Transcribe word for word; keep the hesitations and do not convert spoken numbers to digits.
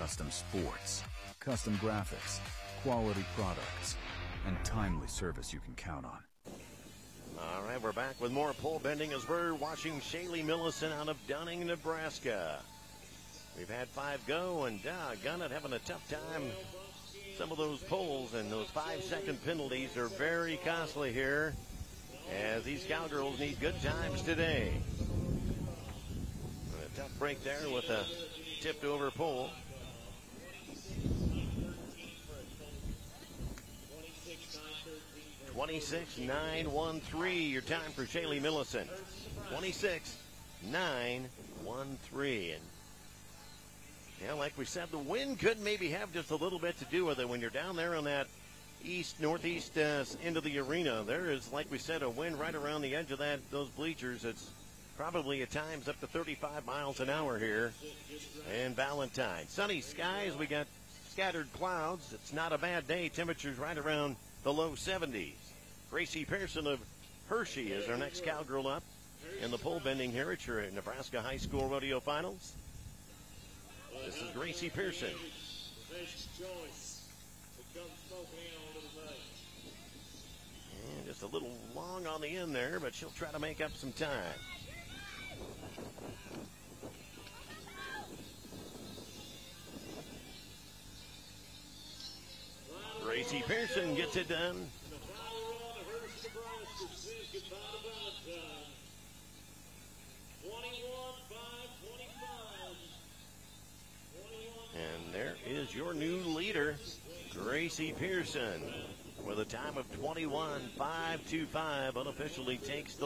custom sports, custom graphics, quality products, and timely service you can count on. All right, we're back with more pole bending as we're watching Shaylee Millicent out of Dunning, Nebraska. We've had five go, and doggone it, having a tough time. Some of those poles and those five-second penalties are very costly here, as these Cowgirls need good times today. And a tough break there with a tipped-over pole. twenty-six nine one three, your time for Shaylee Millicent. twenty-six nine one three. And yeah, like we said, the wind could maybe have just a little bit to do with it when you're down there on that east, northeast uh, end of the arena. There is, like we said, a wind right around the edge of that those bleachers. It's probably at times up to thirty-five miles an hour here in Valentine. Sunny skies. We got scattered clouds. It's not a bad day. Temperatures right around the low seventies. Gracie Pearson of Hershey is our next Cowgirl up in the pole bending here at your Nebraska High School Rodeo Finals. This is Gracie Pearson. And just a little long on the end there, but she'll try to make up some time. Gracie Pearson gets it done. And there is your new leader, Gracie Pearson, with a time of twenty-one five twenty-five, unofficially takes the